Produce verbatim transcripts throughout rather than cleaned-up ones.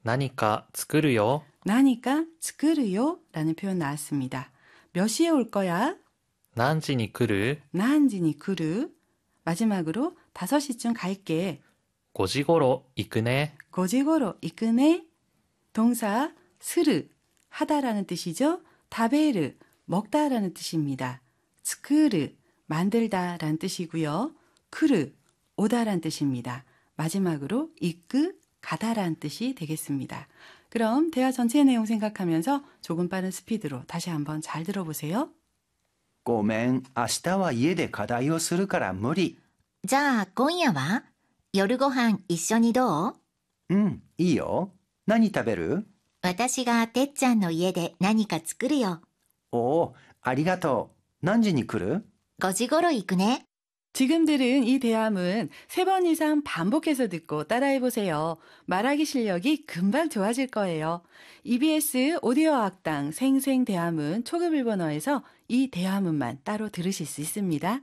何か作るよ. 나니까 作るよ 라는 표현 나왔습니다. 몇 시에 올 거야? 何時に来る? 何時に来る? 마지막으로 다섯 시쯤 갈게. ごじ頃行くね. 고 지頃行くね. 동사 스르, 하다라는 뜻이죠. 다베르, 먹다라는 뜻입니다. 스크르, 만들다라는 뜻이고요. 크르, 오다라는 뜻입니다. 마지막으로 이끄, 가다라는 뜻이 되겠습니다. 그럼 대화 전체 내용 생각하면서 조금 빠른 스피드로 다시 한번 잘 들어보세요. ごめん、明日は家で課題をするから無理。 じゃあ今夜は夜ご飯一緒にどう？ うん、いいよ。何食べる？ 私がてっちゃんの家で何か作るよ。 おお、ありがとう。何時に来る？ ごじ頃行くね。 지금 들은 이 대화문 세 번 이상 반복해서 듣고 따라해보세요. 말하기 실력이 금방 좋아질 거예요. 이비에스 오디오 학당 생생 대화문 초급 일본어에서 이 대화문만 따로 들으실 수 있습니다.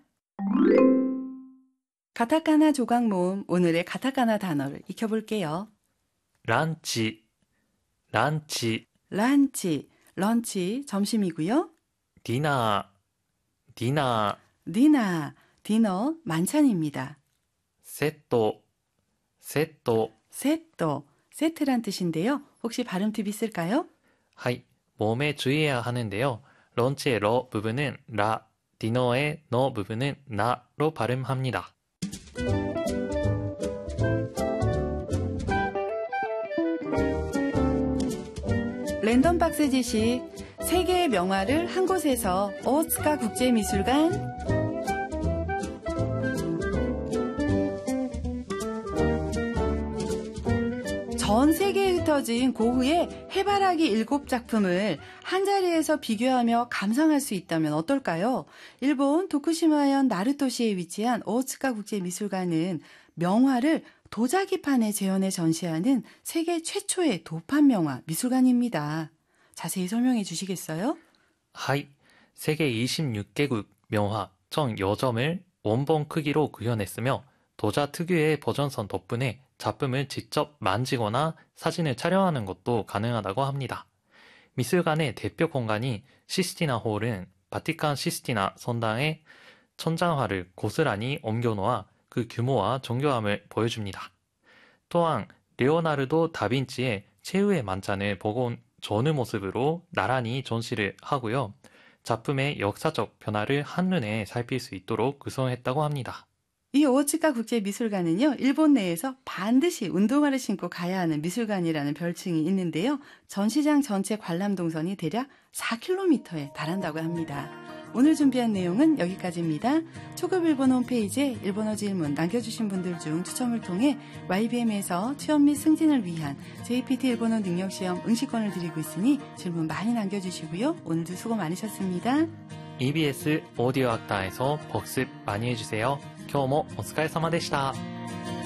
가타카나 조각 모음 오늘의 가타카나 단어를 익혀볼게요. 란치, 란치. 란치, 런치 점심이고요. 디너, 디너. 디나, 디너 만찬입니다. 세트, 세트. 세트, 세트란 뜻인데요. 혹시 발음 팁 있을까요? はい、 몸에 주의해야 하는데요. 런치의 러 부분은 라, 디너의 너 부분은 나로 발음합니다. 랜덤 박스 지식, 세 개의 명화를 한 곳에서 오츠카 국제미술관. 전 세계에 흩어진 고흐의 해바라기 일곱 작품을 한자리에서 비교하며 감상할 수 있다면 어떨까요? 일본 도쿠시마현 나루토시에 위치한 오츠카 국제미술관은 명화를 도자기판에 재현해 전시하는 세계 최초의 도판 명화 미술관입니다. 자세히 설명해 주시겠어요? はい、 세계 이십육 개국 명화 총 십 점을 원본 크기로 구현했으며 도자 특유의 버전선 덕분에 작품을 직접 만지거나 사진을 촬영하는 것도 가능하다고 합니다. 미술관의 대표 공간인 시스티나 홀은 바티칸 시스티나 성당의 천장화를 고스란히 옮겨놓아 그 규모와 정교함을 보여줍니다. 또한 레오나르도 다빈치의 최후의 만찬을 보고 온 전의 모습으로 나란히 전시를 하고요. 작품의 역사적 변화를 한눈에 살필 수 있도록 구성했다고 합니다. 이 오츠카 국제미술관은요, 일본 내에서 반드시 운동화를 신고 가야 하는 미술관이라는 별칭이 있는데요. 전시장 전체 관람 동선이 대략 사 킬로미터에 달한다고 합니다. 오늘 준비한 내용은 여기까지입니다. 초급 일본어 홈페이지에 일본어 질문 남겨주신 분들 중 추첨을 통해 와이비엠에서 취업 및 승진을 위한 제이피티 일본어 능력시험 응시권을 드리고 있으니 질문 많이 남겨주시고요. 오늘도 수고 많으셨습니다. 이비에스 오디오 학당에서 복습 많이 해주세요. 今日もお疲れ様でした。